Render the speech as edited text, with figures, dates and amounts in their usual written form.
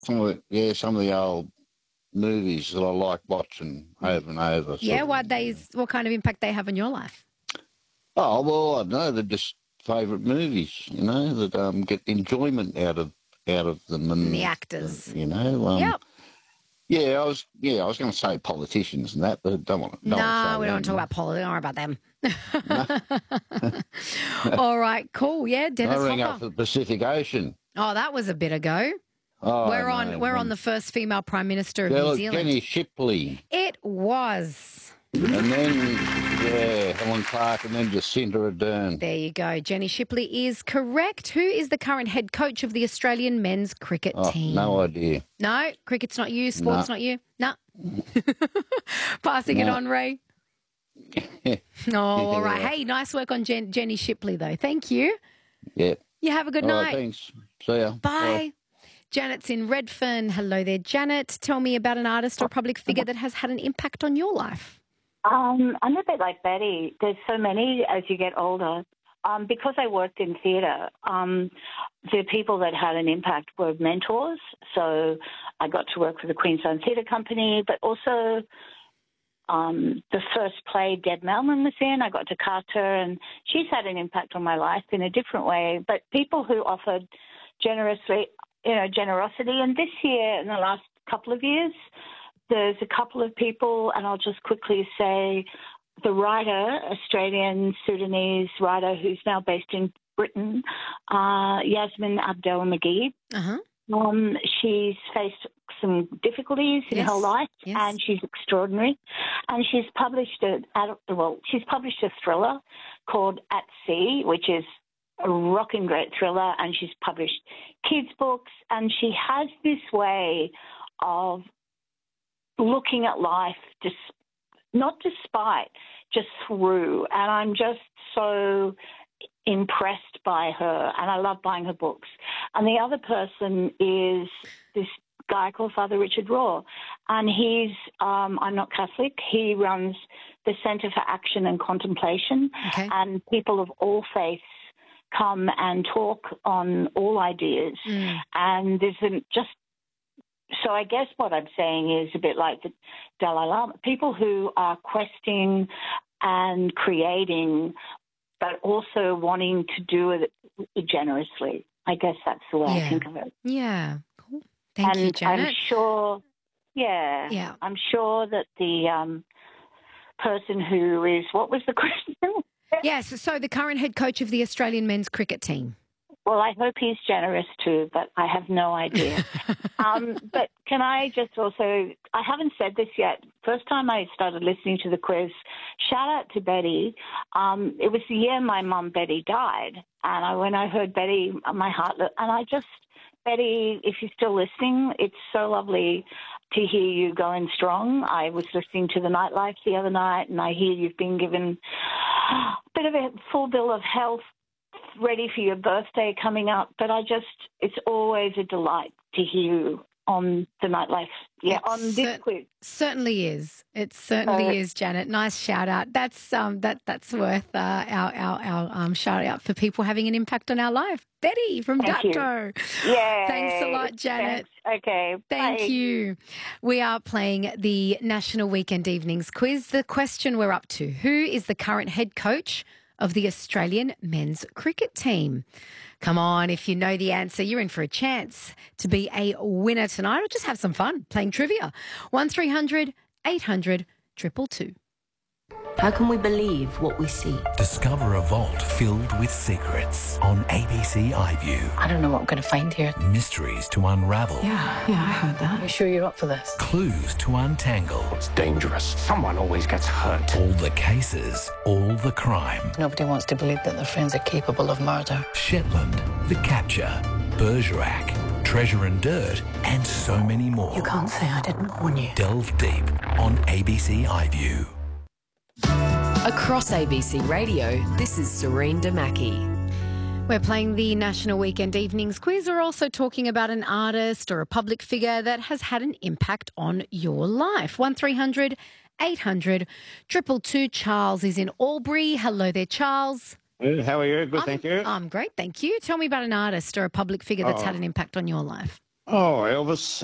some of the old movies that I like watching over and over. Yeah, what kind of impact they have on your life? Oh, well, I don't know. They're just favourite movies, that get enjoyment out of them and the actors. Yep. Yeah, I was going to say politicians and that, but don't want to. No, we don't talk about politics. Don't worry about them. All right, cool. Yeah, Dennis Hopper. I rang up for the Pacific Ocean. Oh, that was a bit ago. Oh, we're on the first female Prime Minister of New Zealand. Jenny Shipley. It was. And then, Helen Clark and then Jacinda Ardern. There you go. Jenny Shipley is correct. Who is the current head coach of the Australian men's cricket team? No idea. No? Cricket's not you? Sport's not you? No. Passing it on, Ray. All right. Hey, nice work on Jenny Shipley, though. Thank you. Yeah. You have a good night. Right, thanks. See ya. Bye. Janet's in Redfern. Hello there, Janet. Tell me about an artist or public figure that has had an impact on your life. I'm a bit like Betty. There's so many as you get older. Because I worked in theatre, the people that had an impact were mentors. So I got to work for the Queensland Theatre Company, but also the first play Deb Melman was in, I got to cast her, and she's had an impact on my life in a different way. But people who offered generosity. And this year, in the last couple of years, there's a couple of people, and I'll just quickly say the writer, Australian Sudanese writer who's now based in Britain, Yasmin Abdel-Magid. She's faced some difficulties in her life, and she's extraordinary. And she's published a thriller called At Sea, which is a rocking great thriller, and she's published kids' books, and she has this way of looking at life not despite, just through. And I'm just so impressed by her, and I love buying her books. And the other person is this guy called Father Richard Raw, and he's, I'm not Catholic, he runs the Centre for Action and Contemplation, and people of all faiths come and talk on all ideas. And there's so I guess what I'm saying is a bit like the Dalai Lama, people who are questing and creating, but also wanting to do it generously. I guess that's the way I think of it. Yeah, cool. Thank you, Janet. I'm sure, I'm sure that the person who is, what was the question? Yes, so the current head coach of the Australian men's cricket team. Well, I hope he's generous too, but I have no idea. But can I just also, I haven't said this yet. First time I started listening to the quiz, shout out to Betty. It was the year my mum Betty died. And when I heard Betty, my heart, Betty, if you're still listening, it's so lovely to hear you going strong. I was listening to the Nightlife the other night, and I hear you've been given a bit of a full bill of health, ready for your birthday coming up. But it's always a delight to hear you on the Nightlife. Yeah, on this quiz. Certainly is. It certainly is, Janet. Nice shout out. That's worth our shout out for people having an impact on our life. Betty from Dutto. Yeah. Thanks a lot, Janet. Thanks. Okay. Thank you. We are playing the National Weekend Evenings quiz. The question we're up to: who is the current head coach of the Australian men's cricket team? Come on, if you know the answer, you're in for a chance to be a winner tonight, or just have some fun playing trivia. 1300 800 222. How can we believe what we see? Discover a vault filled with secrets on ABC iView. I don't know what I'm going to find here. Mysteries to unravel. Yeah, I heard that. You sure you're up for this? Clues to untangle. It's dangerous. Someone always gets hurt. All the cases, all the crime. Nobody wants to believe that their friends are capable of murder. Shetland, The Capture, Bergerac, Treasure and Dirt, and so many more. You can't say I didn't warn you. Delve deep on ABC iView. Across ABC Radio, this is Serene Damaki. We're playing the National Weekend Evenings quiz. We're also talking about an artist or a public figure that has had an impact on your life. 1300 800 222. Charles is in Albury. Hello there, Charles. How are you? Good, thank you. I'm great, thank you. Tell me about an artist or a public figure that's had an impact on your life. Oh, Elvis,